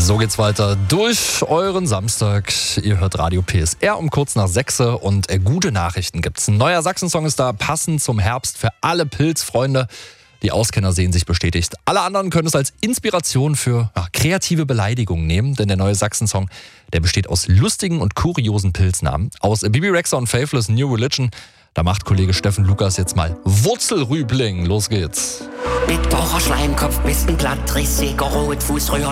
So geht's weiter durch euren Samstag. Ihr hört Radio PSR um kurz nach 6 und gute Nachrichten gibt's. Ein neuer Sachsen-Song ist da, passend zum Herbst für alle Pilzfreunde. Die Auskenner sehen sich bestätigt. Alle anderen können es als Inspiration für kreative Beleidigungen nehmen, denn der neue Sachsen-Song, der besteht aus lustigen und kuriosen Pilznamen. Aus Bibi Rexha und Faithless New Religion, da macht Kollege Steffen Lukas jetzt mal Wurzelrübling. Los geht's. Bitburger Schleimkopf, bisschen glatt, rissiger Rotfuß,